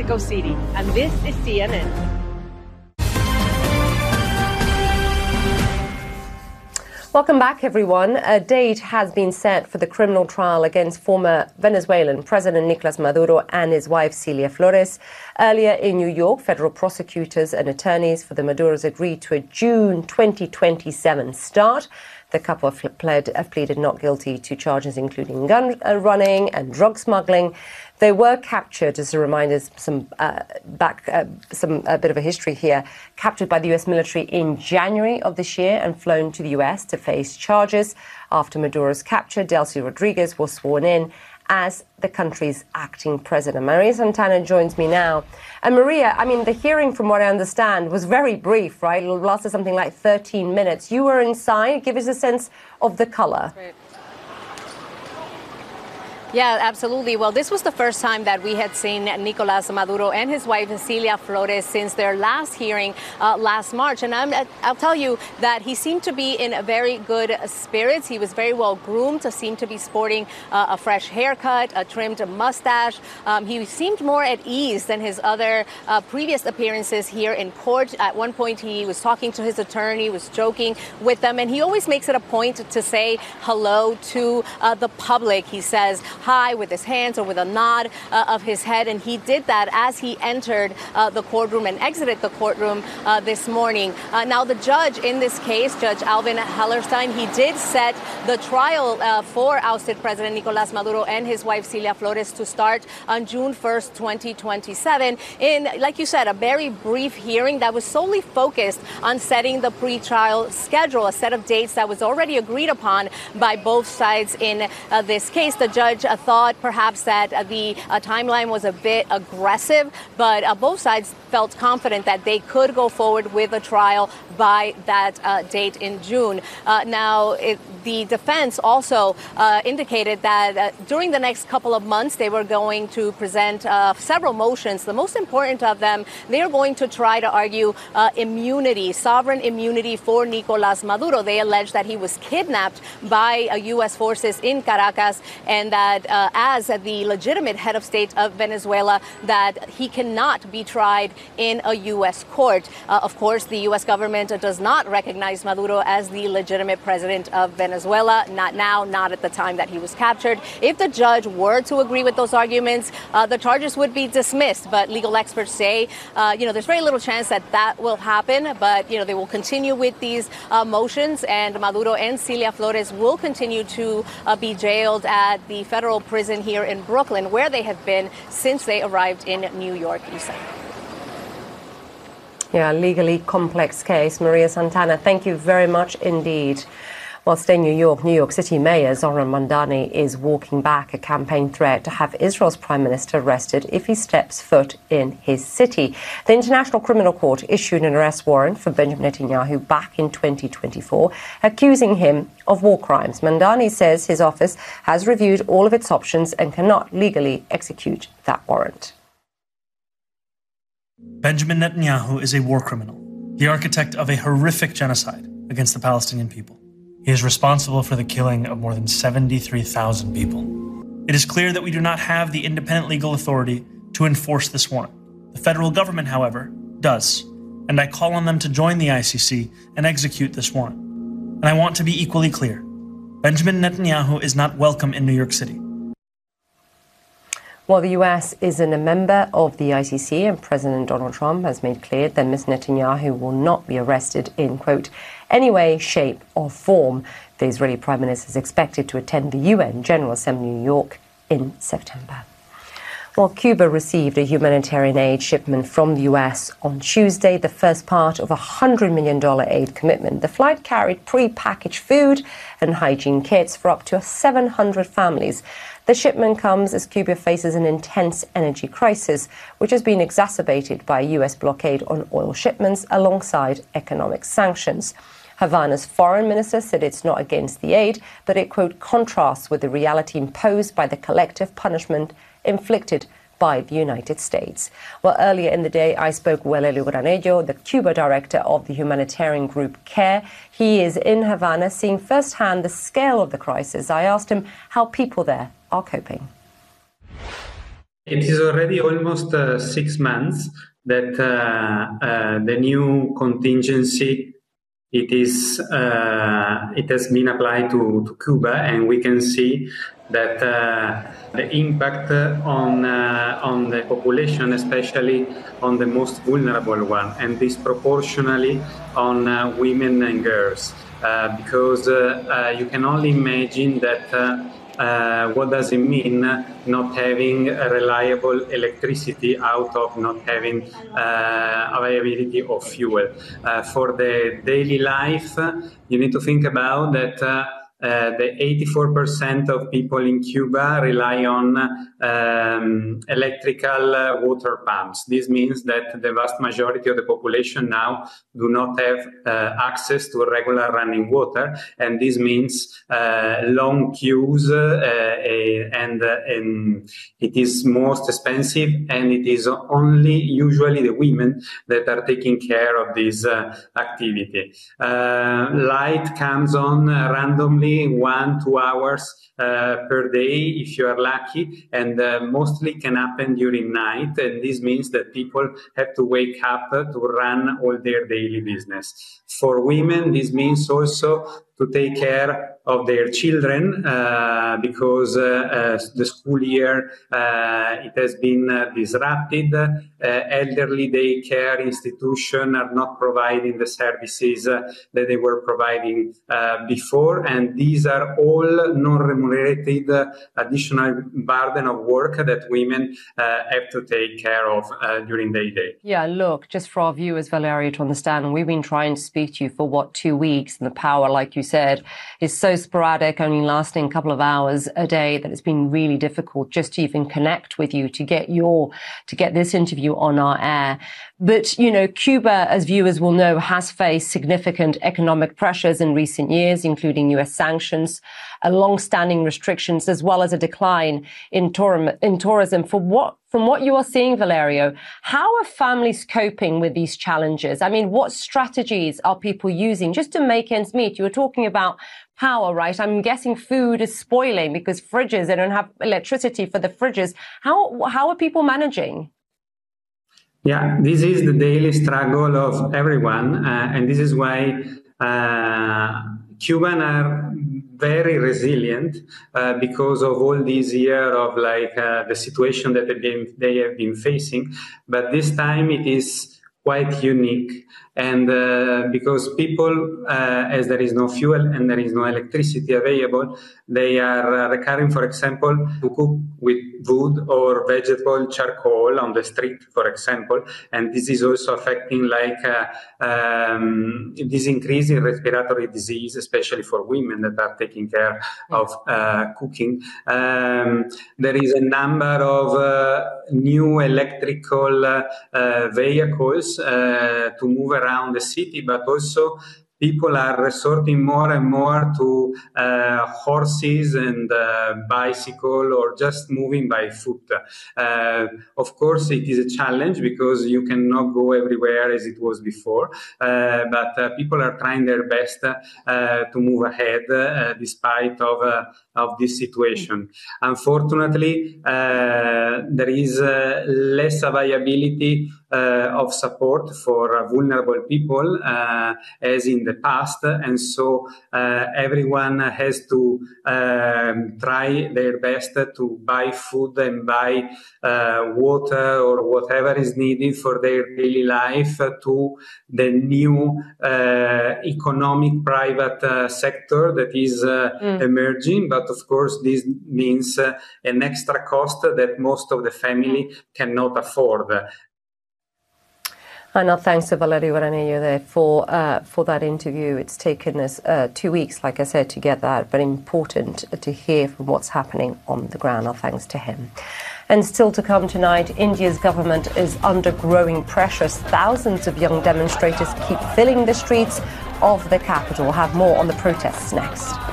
Mexico City. And this is CNN. Welcome back, everyone. A date has been set for the criminal trial against former Venezuelan President Nicolas Maduro and his wife Cilia Flores. Earlier in New York, federal prosecutors and attorneys for the Maduros agreed to a June 2027 start. The couple have pleaded not guilty to charges including gun running and drug smuggling. They were captured, as a reminder, a bit of a history here, captured by the U.S. military in January of this year and flown to the U.S. to face charges. After Maduro's capture, Delcy Rodriguez was sworn in as the country's acting president. Maria Santana joins me now. And Maria, I mean, the hearing, from what I understand, was very brief, right? It lasted something like 13 minutes. You were inside. Give us a sense of the color. Right. Yeah, absolutely. Well, this was the first time that we had seen Nicolas Maduro and his wife, Cilia Flores, since their last hearing last March. And I'll tell you that he seemed to be in very good spirits. He was very well groomed, seemed to be sporting a fresh haircut, a trimmed mustache. He seemed more at ease than his other previous appearances here in court. At one point, he was talking to his attorney, was joking with them, and he always makes it a point to say hello to the public. He says hi with his hands or with a nod of his head, and he did that as he entered the courtroom and exited the courtroom this morning. Now, the judge in this case, Judge Alvin Hellerstein, he did set the trial for ousted President Nicolas Maduro and his wife Cilia Flores to start on June 1st, 2027, in, like you said, a very brief hearing that was solely focused on setting the pre-trial schedule, a set of dates that was already agreed upon by both sides in this case. The judge thought perhaps that the timeline was a bit aggressive, but both sides felt confident that they could go forward with a trial by that date in June. The defense also indicated that during the next couple of months, they were going to present several motions. The most important of them, they are going to try to argue immunity, sovereign immunity for Nicolas Maduro. They allege that he was kidnapped by U.S. forces in Caracas, and that as the legitimate head of state of Venezuela, that he cannot be tried in a U.S. court. Of course, the U.S. government does not recognize Maduro as the legitimate president of Venezuela, not now, not at the time that he was captured. If the judge were to agree with those arguments, the charges would be dismissed. But legal experts say, there's very little chance that that will happen. But, they will continue with these motions, and Maduro and Cilia Flores will continue to be jailed at the federal prison here in Brooklyn, where they have been since they arrived in New York, Isa. Yeah, legally complex case. Maria Santana, thank you very much indeed. While staying in New York City Mayor Zohran Mamdani is walking back a campaign threat to have Israel's Prime Minister arrested if he steps foot in his city. The International Criminal Court issued an arrest warrant for Benjamin Netanyahu back in 2024, accusing him of war crimes. Mamdani says his office has reviewed all of its options and cannot legally execute that warrant. Benjamin Netanyahu is a war criminal, the architect of a horrific genocide against the Palestinian people. He is responsible for the killing of more than 73,000 people. It is clear that we do not have the independent legal authority to enforce this warrant. The federal government, however, does, and I call on them to join the ICC and execute this warrant. And I want to be equally clear. Benjamin Netanyahu is not welcome in New York City. Well, the U.S. isn't a member of the ICC, and President Donald Trump has made clear that Ms. Netanyahu will not be arrested in, quote, any way, shape or form. The Israeli Prime Minister is expected to attend the UN General Assembly in New York in September. Well, Cuba received a humanitarian aid shipment from the U.S. on Tuesday, the first part of a $100 million aid commitment. The flight carried pre-packaged food and hygiene kits for up to 700 families. The shipment comes as Cuba faces an intense energy crisis, which has been exacerbated by a U.S. blockade on oil shipments alongside economic sanctions. Havana's foreign minister said it's not against the aid, but it, quote, contrasts with the reality imposed by the collective punishment inflicted by the United States. Well, earlier in the day, I spoke with Aurelio Granello, the Cuba director of the humanitarian group CARE. He is in Havana, seeing firsthand the scale of the crisis. I asked him how people there are coping. It is already almost 6 months that the new contingency it has been applied to Cuba, and we can see that the impact on the population, especially on the most vulnerable one, and disproportionately on women and girls, because you can only imagine that. What does it mean not having reliable electricity out of not having availability of fuel? For the daily life, you need to think about that the 84% of people in Cuba rely on electrical water pumps. This means that the vast majority of the population now do not have access to regular running water, and this means long queues, and it is most expensive, and it is only usually the women that are taking care of this activity. Light comes on randomly 1-2 hours per day if you are lucky, and mostly can happen during night, and this means that people have to wake up to run all their daily business. For women, this means also to take care of their children because the school year it has been disrupted. Elderly daycare institutions are not providing the services that they were providing before, and these are all non-remunerated additional burden of work that women have to take care of during their day. Yeah, look, just for our viewers, Valerio, to understand, we've been trying to speak to you for 2 weeks, and the power, like you said, is so sporadic, only lasting a couple of hours a day, that it's been really difficult just to even connect with you to get this interview on our air. But, you know, Cuba, as viewers will know, has faced significant economic pressures in recent years, including US sanctions, long-standing restrictions, as well as a decline in tourism. From what you are seeing, Valerio, how are families coping with these challenges? I mean, what strategies are people using just to make ends meet? You were talking about power, right? I'm guessing food is spoiling because fridges, they don't have electricity for the fridges. How are people managing? Yeah, this is the daily struggle of everyone, and this is why Cubans are very resilient because of all these years of the situation that they have been facing. But this time it is quite unique, and because people, as there is no fuel and there is no electricity available, they are recurring, for example, to cook with wood or vegetable charcoal on the street, for example, and this is also affecting this increase in respiratory disease, especially for women that are taking care of cooking. There is a number of new electrical vehicles to move around the city, but also people are resorting more and more to horses and bicycle, or just moving by foot. Of course, it is a challenge because you cannot go everywhere as it was before, but people are trying their best to move ahead despite of this situation. Unfortunately, there is less availability of support for vulnerable people as in the past, and so everyone has to try their best to buy food and buy water or whatever is needed for their daily life to the new economic private sector that is emerging. But of course, this means an extra cost that most of the family cannot afford. And our thanks to Valerio Aranillo there for that interview. It's taken us 2 weeks, like I said, to get that, but important to hear from what's happening on the ground. Our thanks to him. And still to come tonight, India's government is under growing pressure. Thousands of young demonstrators keep filling the streets of the capital. We'll have more on the protests next.